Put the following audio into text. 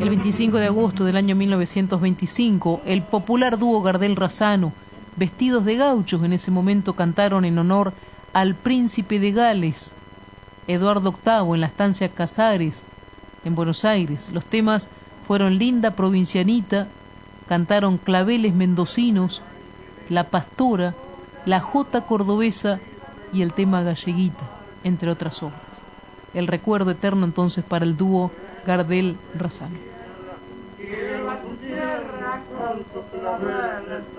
El 25 de agosto del año 1925, el popular dúo Gardel-Razzano, vestidos de gauchos, en ese momento cantaron en honor al príncipe de Gales, Eduardo VIII, en la estancia Casares, en Buenos Aires. Los temas fueron Linda Provincianita, cantaron Claveles Mendocinos, La Pastora, La Jota Cordobesa y el tema Galleguita, entre otras obras. El recuerdo eterno entonces para el dúo Gardel-Razzano.